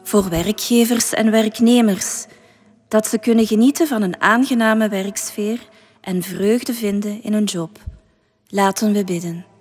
voor werkgevers en werknemers, dat ze kunnen genieten van een aangename werksfeer en vreugde vinden in hun job. Laten we bidden.